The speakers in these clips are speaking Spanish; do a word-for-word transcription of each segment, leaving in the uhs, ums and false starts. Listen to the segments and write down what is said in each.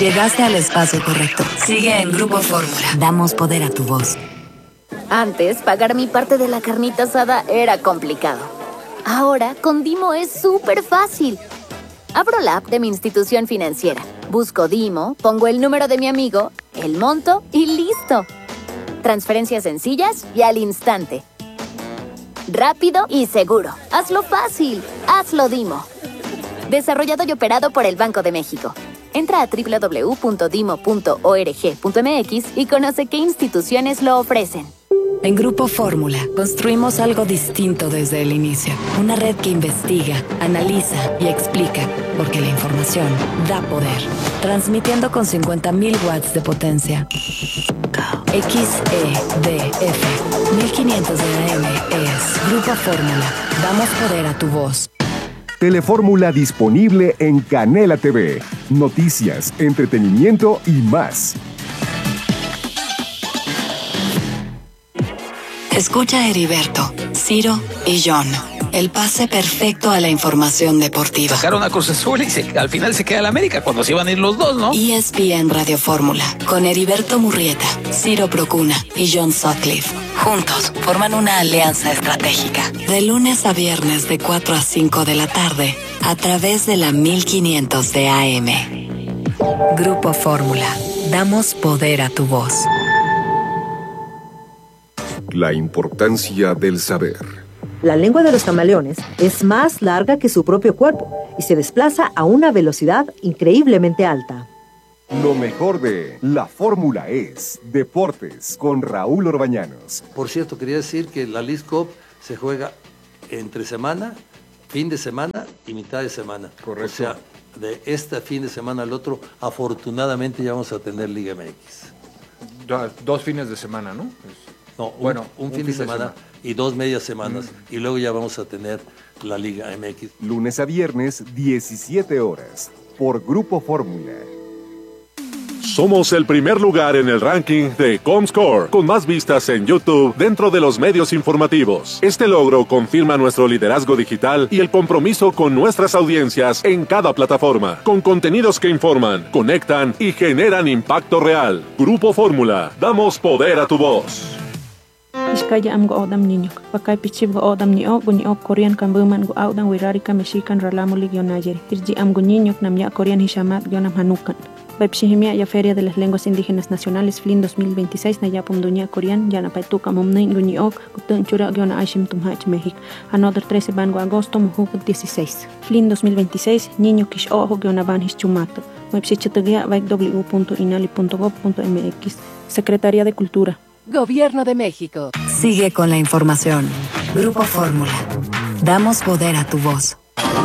Llegaste al espacio correcto. Sigue en Grupo Fórmula. Damos poder a tu voz. Antes, pagar mi parte de la carnita asada era complicado. Ahora, con Dimo es súper fácil. Abro la app de mi institución financiera, busco Dimo, pongo el número de mi amigo, el monto y listo. Transferencias sencillas y al instante. Rápido y seguro. Hazlo fácil. Hazlo Dimo. Desarrollado y operado por el Banco de México. Entra a doble u doble u doble u punto dimo punto org punto m x y conoce qué instituciones lo ofrecen. En Grupo Fórmula, construimos algo distinto desde el inicio. Una red que investiga, analiza y explica, porque la información da poder. Transmitiendo con cincuenta mil watts de potencia. X E D F mil quinientos de A M es Grupo Fórmula. Damos poder a tu voz. Telefórmula disponible en Canela T V. Noticias, entretenimiento y más. Escucha a Heriberto, Ciro y John. El pase perfecto a la información deportiva. Sacaron a Cruz Azul y se, al final se queda la América cuando se iban a ir los dos, ¿no? E S P N Radio Fórmula, con Heriberto Murrieta, Ciro Procuna y John Sutcliffe. Juntos forman una alianza estratégica. De lunes a viernes de cuatro a cinco de la tarde, a través de la mil quinientos de A M. Grupo Fórmula. Damos poder a tu voz. La importancia del saber. La lengua de los camaleones es más larga que su propio cuerpo y se desplaza a una velocidad increíblemente alta. Lo mejor de La Fórmula es Deportes con Raúl Orbañanos. Por cierto, quería decir que la Leagues Cup se juega entre semana, fin de semana y mitad de semana. Correcto. O sea, de este fin de semana al otro, afortunadamente ya vamos a tener Liga M X. Do- dos fines de semana, ¿no? No, un, Bueno, un, un fin, de, semana de semana y dos medias semanas, mm. y luego ya vamos a tener la Liga M X. Lunes a viernes, diecisiete horas, por Grupo Fórmula. Somos el primer lugar en el ranking de Comscore, con más vistas en YouTube dentro de los medios informativos. Este logro confirma nuestro liderazgo digital y el compromiso con nuestras audiencias en cada plataforma, con contenidos que informan, conectan y generan impacto real. Grupo Fórmula, damos poder a tu voz. Iskaya am go odam niño, pakay pichib go odam niyo, bunyo Korean kambuman go audan wirari kameshikan ralamu ligyo nayeri. Irji am go niño namya Korean hishamat yonam hanukan. Pepshihimia ya Feria de las Lenguas Indígenas Nacionales F L I N dos mil veintiséis na yapum dunia Korean yana paituka mumnain guniok kutun chura gyona aishim tumhach México. Another trece bango agosto mujuk dieciséis. F L I N dos mil veintiséis niño kish ojo gyona ban hischumato. Website vaik w w w punto inali punto gov punto m x. Secretaría de Cultura. Gobierno de México. Sigue con la información. Grupo Fórmula. Damos poder a tu voz.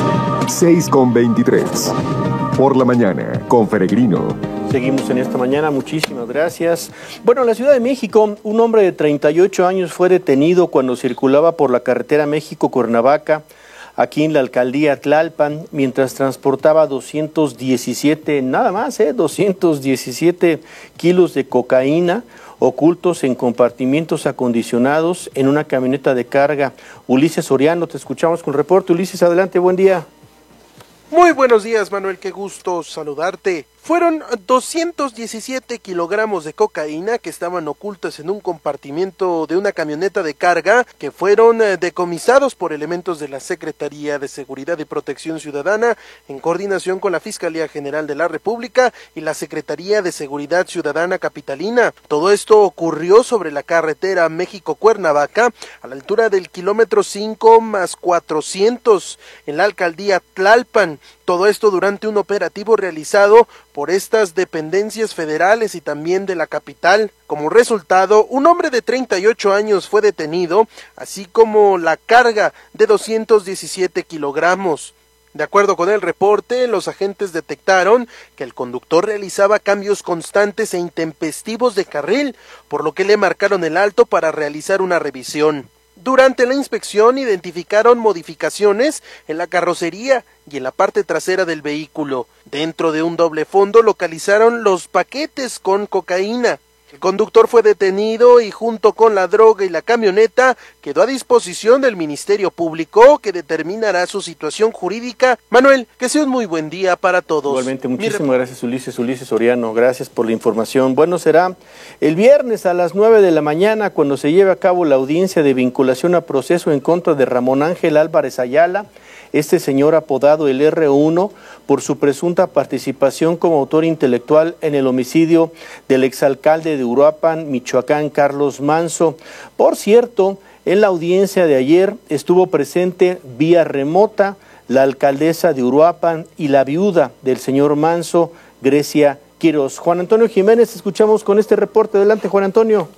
seis con veintitrés. Por la mañana, con Peregrino. Seguimos en esta mañana, muchísimas gracias. Bueno, en la Ciudad de México, un hombre de treinta y ocho años fue detenido cuando circulaba por la carretera México-Cuernavaca, aquí en la alcaldía Tlalpan, mientras transportaba doscientos diecisiete, nada más, ¿eh? doscientos diecisiete kilos de cocaína ocultos en compartimientos acondicionados en una camioneta de carga. Ulises Soriano, te escuchamos con el reporte. Ulises, adelante, buen día. Muy buenos días, Manuel, qué gusto saludarte. Fueron doscientos diecisiete kilogramos de cocaína que estaban ocultas en un compartimiento de una camioneta de carga que fueron decomisados por elementos de la Secretaría de Seguridad y Protección Ciudadana en coordinación con la Fiscalía General de la República y la Secretaría de Seguridad Ciudadana Capitalina. Todo esto ocurrió sobre la carretera México-Cuernavaca a la altura del kilómetro cinco más cuatrocientos en la alcaldía Tlalpan. Todo esto durante un operativo realizado por estas dependencias federales y también de la capital. Como resultado, un hombre de treinta y ocho años fue detenido, así como la carga de doscientos diecisiete kilogramos. De acuerdo con el reporte, los agentes detectaron que el conductor realizaba cambios constantes e intempestivos de carril, por lo que le marcaron el alto para realizar una revisión. Durante la inspección identificaron modificaciones en la carrocería y en la parte trasera del vehículo. Dentro de un doble fondo localizaron los paquetes con cocaína. El conductor fue detenido y junto con la droga y la camioneta quedó a disposición del Ministerio Público, que determinará su situación jurídica. Manuel, que sea un muy buen día para todos. Igualmente, muchísimas gracias Ulises, Ulises Soriano, gracias por la información. Bueno, será el viernes a las nueve de la mañana cuando se lleve a cabo la audiencia de vinculación a proceso en contra de Ramón Ángel Álvarez Ayala, este señor apodado el erre uno, por su presunta participación como autor intelectual en el homicidio del exalcalde de Uruapan, Michoacán, Carlos Manso. Por cierto, en la audiencia de ayer estuvo presente vía remota la alcaldesa de Uruapan y la viuda del señor Manso, Grecia Quiroz. Juan Antonio Jiménez, escuchamos con este reporte. Adelante, Juan Antonio.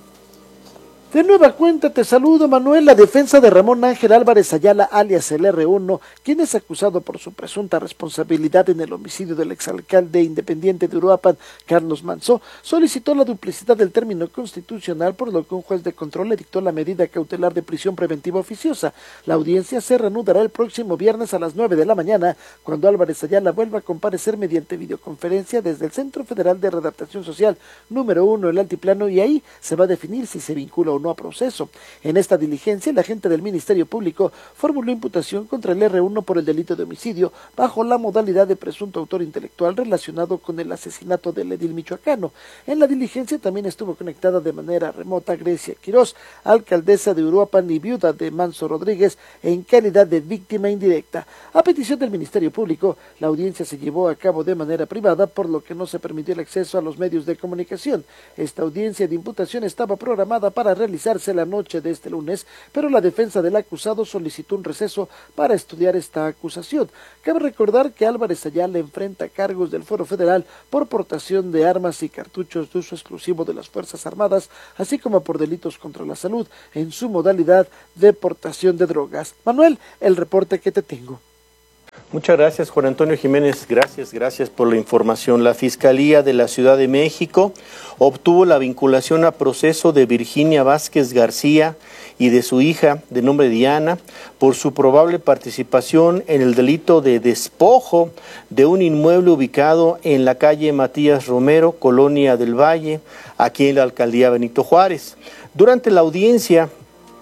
De nueva cuenta te saludo, Manuel. La defensa de Ramón Ángel Álvarez Ayala, alias el erre uno, quien es acusado por su presunta responsabilidad en el homicidio del exalcalde independiente de Uruapan, Carlos Manso, solicitó la duplicidad del término constitucional, por lo que un juez de control le dictó la medida cautelar de prisión preventiva oficiosa. La audiencia se reanudará el próximo viernes a las nueve de la mañana, cuando Álvarez Ayala vuelva a comparecer mediante videoconferencia desde el Centro Federal de Redactación Social número uno, el Altiplano, y ahí se va a definir si se vincula o no a proceso. En esta diligencia, el agente del Ministerio Público formuló imputación contra el erre uno por el delito de homicidio bajo la modalidad de presunto autor intelectual relacionado con el asesinato del edil michoacano. En la diligencia también estuvo conectada de manera remota Grecia Quiroz, alcaldesa de Uruapan y viuda de Manso Rodríguez, en calidad de víctima indirecta. A petición del Ministerio Público, la audiencia se llevó a cabo de manera privada, por lo que no se permitió el acceso a los medios de comunicación. Esta audiencia de imputación estaba programada para realizarse la noche de este lunes, pero la defensa del acusado solicitó un receso para estudiar esta acusación. Cabe recordar que Álvarez Ayala enfrenta cargos del Fuero Federal por portación de armas y cartuchos de uso exclusivo de las Fuerzas Armadas, así como por delitos contra la salud en su modalidad de portación de drogas. Manuel, el reporte que te tengo. Muchas gracias, Juan Antonio Jiménez. Gracias, gracias por la información. La Fiscalía de la Ciudad de México obtuvo la vinculación a proceso de Virginia Vázquez García y de su hija, de nombre Diana, por su probable participación en el delito de despojo de un inmueble ubicado en la calle Matías Romero, Colonia del Valle, aquí en la alcaldía Benito Juárez. Durante la audiencia,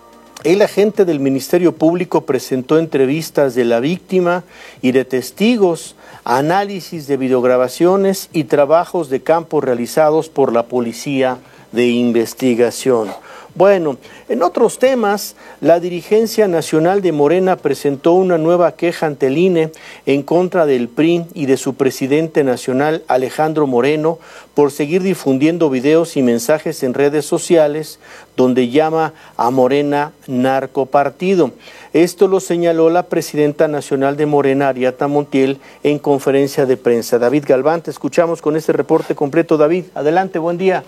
el agente del Ministerio Público presentó entrevistas de la víctima y de testigos, análisis de videograbaciones y trabajos de campo realizados por la Policía de Investigación. Bueno, en otros temas, la dirigencia nacional de Morena presentó una nueva queja ante el I N E en contra del P R I y de su presidente nacional, Alejandro Moreno, por seguir difundiendo videos y mensajes en redes sociales donde llama a Morena narcopartido. Esto lo señaló la presidenta nacional de Morena, Ariadna Montiel, en conferencia de prensa. David Galván, te escuchamos con este reporte completo. David, adelante, buen día.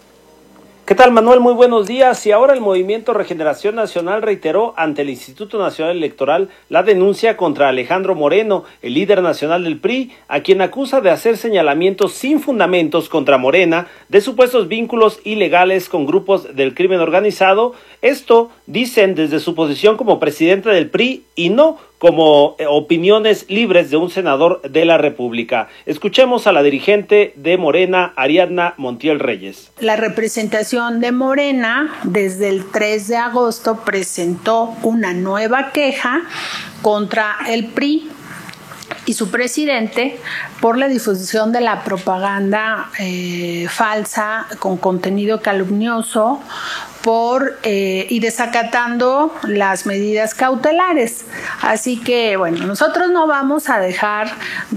¿Qué tal, Manuel? Muy buenos días. Y ahora el Movimiento Regeneración Nacional reiteró ante el Instituto Nacional Electoral la denuncia contra Alejandro Moreno, el líder nacional del P R I, a quien acusa de hacer señalamientos sin fundamentos contra Morena de supuestos vínculos ilegales con grupos del crimen organizado. Esto, dicen, desde su posición como presidente del P R I y no como eh, opiniones libres de un senador de la República. Escuchemos a la dirigente de Morena, Ariadna Montiel Reyes. La representación de Morena desde el tres de agosto presentó una nueva queja contra el P R I y su presidente por la difusión de la propaganda eh, falsa con contenido calumnioso por eh, y desacatando las medidas cautelares. Así que, bueno, nosotros no vamos a dejar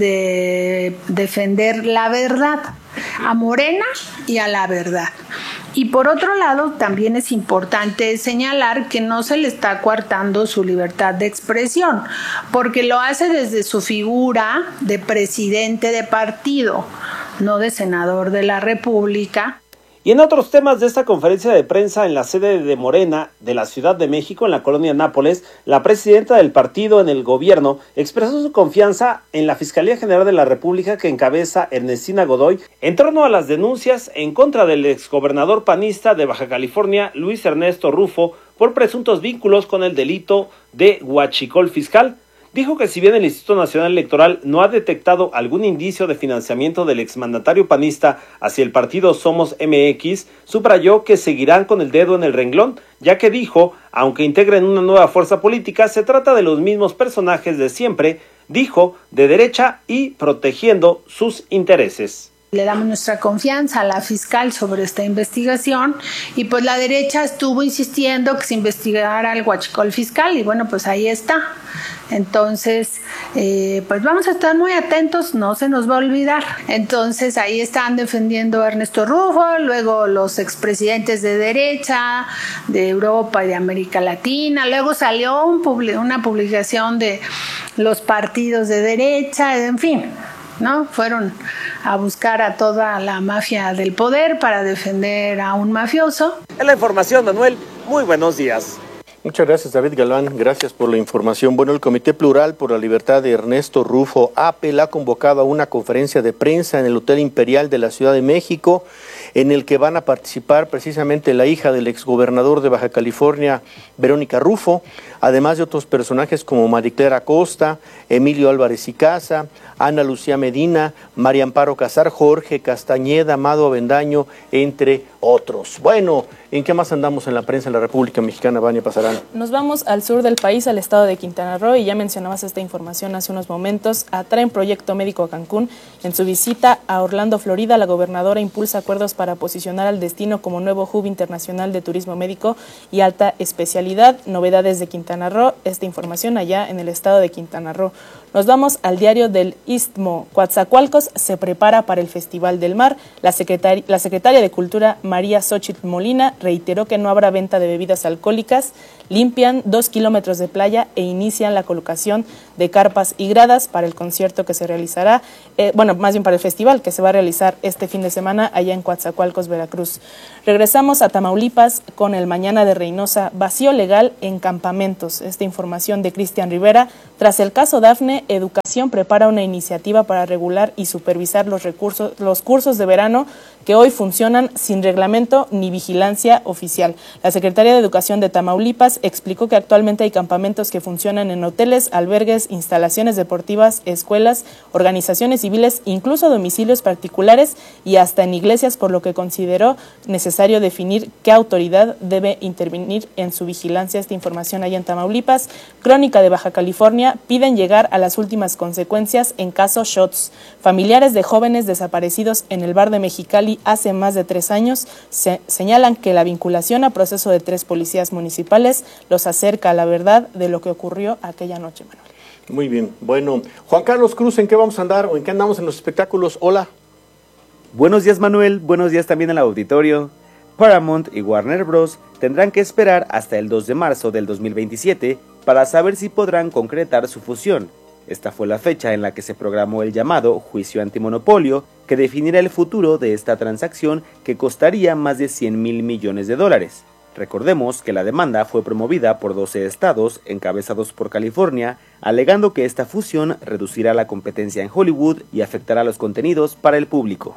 de defender la verdad, a Morena y a la verdad. Y por otro lado, también es importante señalar que no se le está coartando su libertad de expresión, porque lo hace desde su figura de presidente de partido, no de senador de la República. Y en otros temas de esta conferencia de prensa en la sede de Morena de la Ciudad de México, en la colonia Nápoles, la presidenta del partido en el gobierno expresó su confianza en la Fiscalía General de la República que encabeza Ernestina Godoy en torno a las denuncias en contra del exgobernador panista de Baja California, Luis Ernesto Rufo, por presuntos vínculos con el delito de huachicol fiscal. dijo que si bien el Instituto Nacional Electoral no ha detectado algún indicio de financiamiento del exmandatario panista hacia el partido Somos M X, subrayó que seguirán con el dedo en el renglón, ya que dijo, aunque integren una nueva fuerza política, se trata de los mismos personajes de siempre, dijo, de derecha y protegiendo sus intereses. Le damos nuestra confianza a la fiscal sobre esta investigación y pues la derecha estuvo insistiendo que se investigara el huachicol fiscal y bueno, pues ahí está. Entonces, eh, pues vamos a estar muy atentos, no se nos va a olvidar. Entonces ahí están defendiendo a Ernesto Rufo, luego los expresidentes de derecha, de Europa y de América Latina, luego salió un publi- una publicación de los partidos de derecha, en fin. ¿No? Fueron a buscar a toda la mafia del poder para defender a un mafioso. En la información, Manuel, muy buenos días. Muchas gracias, David Galván. Gracias por la información. Bueno, el Comité Plural por la Libertad de Ernesto Rufo, A P E L, ha convocado a una conferencia de prensa en el Hotel Imperial de la Ciudad de México, en el que van a participar precisamente la hija del exgobernador de Baja California, Verónica Rufo, además de otros personajes como Mariclera Acosta, Emilio Álvarez y Casa, Ana Lucía Medina, María Amparo Casar, Jorge Castañeda, Amado Avendaño, entre otros. Bueno, ¿en qué más andamos en la prensa en la República Mexicana, Vania Pasarán? Nos vamos al sur del país, al estado de Quintana Roo, y ya mencionabas esta información hace unos momentos. Atraen proyecto médico a Cancún. En su visita a Orlando, Florida, la gobernadora impulsa acuerdos para posicionar al destino como nuevo hub internacional de turismo médico y alta especialidad. Novedades de Quintana Roo, esta información allá en el estado de Quintana Roo. Nos vamos al diario del Istmo. Coatzacoalcos se prepara para el Festival del Mar. La secretaria, la secretaria de Cultura, María Xóchitl Molina, reiteró que no habrá venta de bebidas alcohólicas. Limpian dos kilómetros de playa e inician la colocación de carpas y gradas para el concierto que se realizará, eh, bueno, más bien para el festival que se va a realizar este fin de semana allá en Coatzacoalcos, Veracruz. Regresamos a Tamaulipas con el Mañana de Reynosa, vacío legal en campamentos. Esta información de Cristian Rivera. Tras el caso Dafne, Educación prepara una iniciativa para regular y supervisar los recursos, los cursos de verano que hoy funcionan sin reglamento ni vigilancia oficial. La secretaria de Educación de Tamaulipas explicó que actualmente hay campamentos que funcionan en hoteles, albergues, instalaciones deportivas, escuelas, organizaciones civiles, incluso domicilios particulares y hasta en iglesias, por lo que consideró necesario definir qué autoridad debe intervenir en su vigilancia. Esta información allá en Tamaulipas. Crónica de Baja California, piden llegar a las últimas consecuencias en caso Shots. Familiares de jóvenes desaparecidos en el bar de Mexicali hace más de tres años se señalan que la vinculación a proceso de tres policías municipales los acerca a la verdad de lo que ocurrió aquella noche, Manuel. Muy bien. Bueno, Juan Carlos Cruz, ¿en qué vamos a andar o en qué andamos en los espectáculos? Hola. Buenos días, Manuel. Buenos días también al auditorio. Paramount y Warner Bros. Tendrán que esperar hasta el dos de marzo del dos mil veintisiete para saber si podrán concretar su fusión. Esta fue la fecha en la que se programó el llamado juicio antimonopolio, que definirá el futuro de esta transacción que costaría más de cien mil millones de dólares. Recordemos que la demanda fue promovida por doce estados, encabezados por California, alegando que esta fusión reducirá la competencia en Hollywood y afectará los contenidos para el público.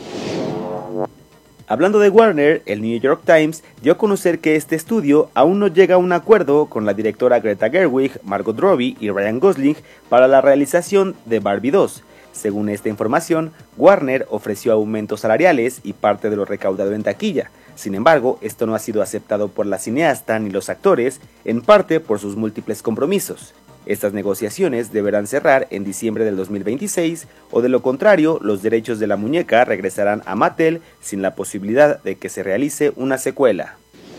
Hablando de Warner, el New York Times dio a conocer que este estudio aún no llega a un acuerdo con la directora Greta Gerwig, Margot Robbie y Ryan Gosling para la realización de Barbie dos. Según esta información, Warner ofreció aumentos salariales y parte de lo recaudado en taquilla. Sin embargo, esto no ha sido aceptado por la cineasta ni los actores, en parte por sus múltiples compromisos. Estas negociaciones deberán cerrar en diciembre del dos mil veintiséis, o de lo contrario, los derechos de la muñeca regresarán a Mattel sin la posibilidad de que se realice una secuela.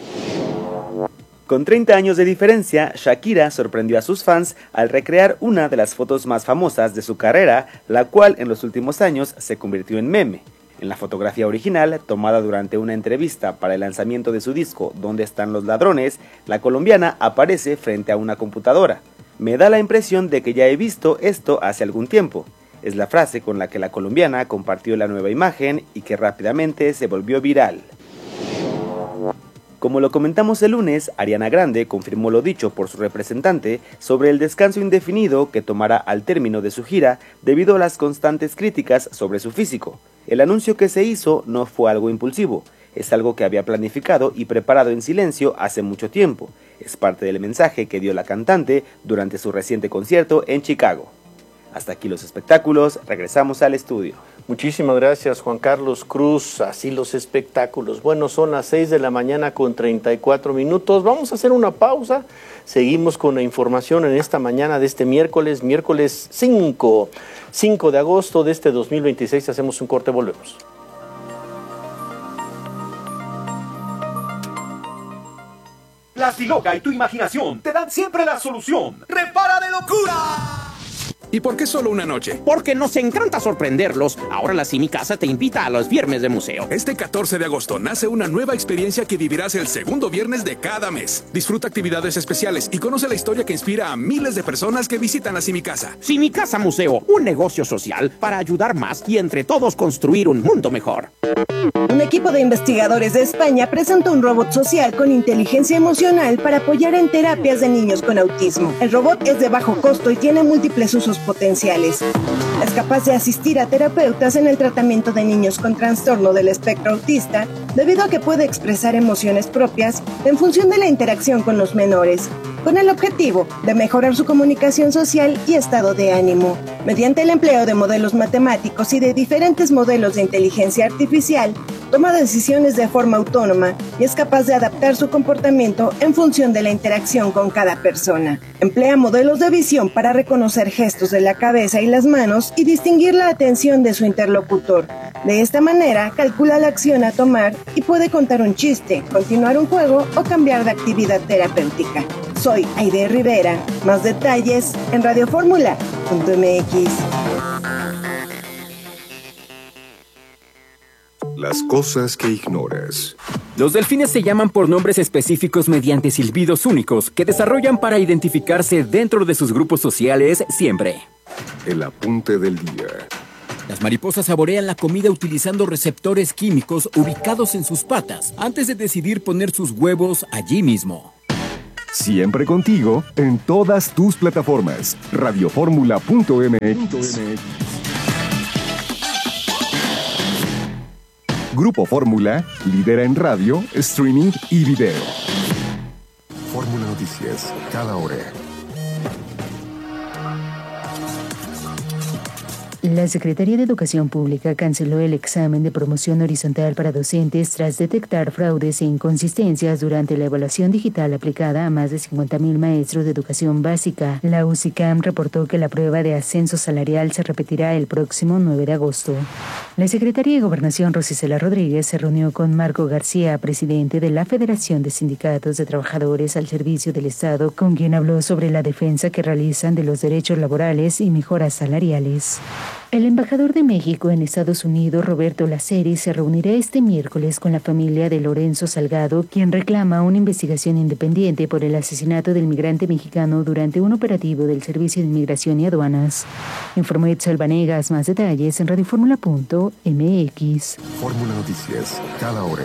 Con treinta años de diferencia, Shakira sorprendió a sus fans al recrear una de las fotos más famosas de su carrera, la cual en los últimos años se convirtió en meme. En la fotografía original, tomada durante una entrevista para el lanzamiento de su disco ¿Dónde están los ladrones?, la colombiana aparece frente a una computadora. Me da la impresión de que ya he visto esto hace algún tiempo. Es la frase con la que la colombiana compartió la nueva imagen y que rápidamente se volvió viral. Como lo comentamos el lunes, Ariana Grande confirmó lo dicho por su representante sobre el descanso indefinido que tomará al término de su gira debido a las constantes críticas sobre su físico. El anuncio que se hizo no fue algo impulsivo. Es algo que había planificado y preparado en silencio hace mucho tiempo. Es parte del mensaje que dio la cantante durante su reciente concierto en Chicago. Hasta aquí los espectáculos, regresamos al estudio. Muchísimas gracias, Juan Carlos Cruz. Así los espectáculos. Bueno, son las seis de la mañana con treinta y cuatro minutos. Vamos a hacer una pausa. Seguimos con la información en esta mañana de este miércoles, miércoles cinco, cinco de agosto de este dos mil veintiséis. Hacemos un corte, volvemos. Plastiloca y tu imaginación te dan siempre la solución. ¡Repara de locura! ¿Y por qué solo una noche? Porque nos encanta sorprenderlos. Ahora la Simicasa te invita a los viernes de museo. Este catorce de agosto nace una nueva experiencia que vivirás el segundo viernes de cada mes. Disfruta actividades especiales y conoce la historia que inspira a miles de personas que visitan la Simicasa. Simicasa Museo, un negocio social para ayudar más y entre todos construir un mundo mejor. Un equipo de investigadores de España presentó un robot social con inteligencia emocional para apoyar en terapias de niños con autismo. El robot es de bajo costo y tiene múltiples usos potenciales. Es capaz de asistir a terapeutas en el tratamiento de niños con trastorno del espectro autista, debido a que puede expresar emociones propias en función de la interacción con los menores, con el objetivo de mejorar su comunicación social y estado de ánimo. Mediante el empleo de modelos matemáticos y de diferentes modelos de inteligencia artificial, toma decisiones de forma autónoma y es capaz de adaptar su comportamiento en función de la interacción con cada persona. Emplea modelos de visión para reconocer gestos de la cabeza y las manos y distinguir la atención de su interlocutor. De esta manera, calcula la acción a tomar y puede contar un chiste, continuar un juego o cambiar de actividad terapéutica. Soy Aide Rivera. Más detalles en radioformula punto m x. Las cosas que ignoras. Los delfines se llaman por nombres específicos mediante silbidos únicos que desarrollan para identificarse dentro de sus grupos sociales siempre. El apunte del día. Las mariposas saborean la comida utilizando receptores químicos ubicados en sus patas antes de decidir poner sus huevos allí mismo. Siempre contigo en todas tus plataformas. radioformula punto m x. Grupo Fórmula, líder en radio, streaming y video. Fórmula Noticias, cada hora. La Secretaría de Educación Pública canceló el examen de promoción horizontal para docentes tras detectar fraudes e inconsistencias durante la evaluación digital aplicada a más de cincuenta mil maestros de educación básica. La U C I C A M reportó que la prueba de ascenso salarial se repetirá el próximo nueve de agosto. La Secretaría de Gobernación, Rosicela Rodríguez, se reunió con Marco García, presidente de la Federación de Sindicatos de Trabajadores al Servicio del Estado, con quien habló sobre la defensa que realizan de los derechos laborales y mejoras salariales. El embajador de México en Estados Unidos, Roberto Laceri, se reunirá este miércoles con la familia de Lorenzo Salgado, quien reclama una investigación independiente por el asesinato del migrante mexicano durante un operativo del Servicio de Inmigración y Aduanas. Informó Itzel Vanegas. Más detalles en radioformula punto m x. Fórmula Noticias, cada hora.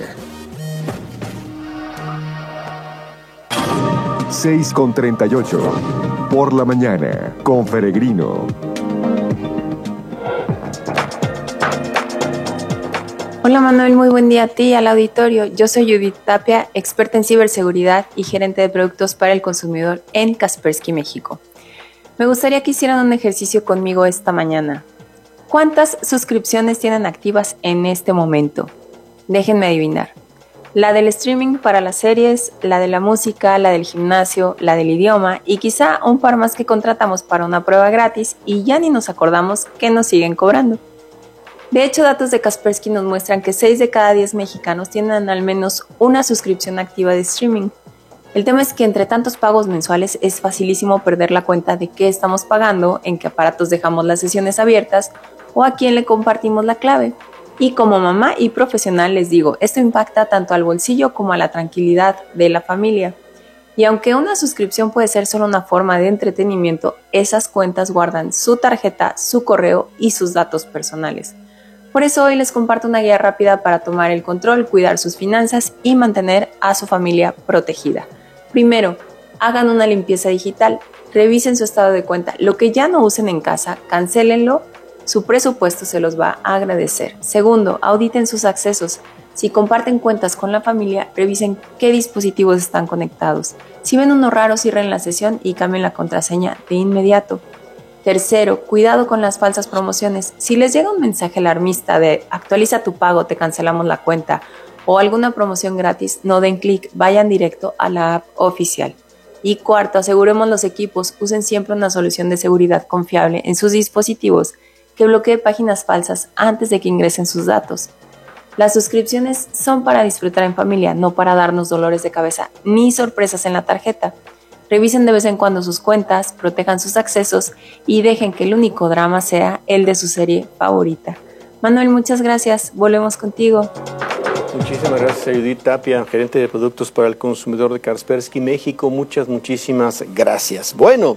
seis con treinta y ocho. Por la mañana, con Peregrino. Hola Manuel, muy buen día a ti y al auditorio. Yo soy Judith Tapia, experta en ciberseguridad y gerente de productos para el consumidor en Kaspersky México. Me gustaría que hicieran un ejercicio conmigo esta mañana. ¿Cuántas suscripciones tienen activas en este momento? Déjenme adivinar. La del streaming para las series, la de la música, la del gimnasio, la del idioma y quizá un par más que contratamos para una prueba gratis y ya ni nos acordamos que nos siguen cobrando. De hecho, datos de Kaspersky nos muestran que seis de cada diez mexicanos tienen al menos una suscripción activa de streaming. El tema es que entre tantos pagos mensuales es facilísimo perder la cuenta de qué estamos pagando, en qué aparatos dejamos las sesiones abiertas o a quién le compartimos la clave. Y como mamá y profesional les digo, esto impacta tanto al bolsillo como a la tranquilidad de la familia. Y aunque una suscripción puede ser solo una forma de entretenimiento, esas cuentas guardan su tarjeta, su correo y sus datos personales. Por eso hoy les comparto una guía rápida para tomar el control, cuidar sus finanzas y mantener a su familia protegida. Primero, hagan una limpieza digital, revisen su estado de cuenta, lo que ya no usen en casa, cancélenlo Su presupuesto se los va a agradecer. Segundo, auditen sus accesos. Si comparten cuentas con la familia, revisen qué dispositivos están conectados. Si ven uno raro, cierren la sesión y cambien la contraseña de inmediato. Tercero, cuidado con las falsas promociones. Si les llega un mensaje alarmista de actualiza tu pago, te cancelamos la cuenta o alguna promoción gratis, no den clic, vayan directo a la app oficial. Y cuarto, aseguremos los equipos, usen siempre una solución de seguridad confiable en sus dispositivos que bloquee páginas falsas antes de que ingresen sus datos. Las suscripciones son para disfrutar en familia, no para darnos dolores de cabeza ni sorpresas en la tarjeta. Revisen de vez en cuando sus cuentas, protejan sus accesos y dejen que el único drama sea el de su serie favorita. Manuel, muchas gracias. Volvemos contigo. Muchísimas gracias a Judith Tapia, gerente de productos para el consumidor de Kaspersky México. Muchas, muchísimas gracias. Bueno,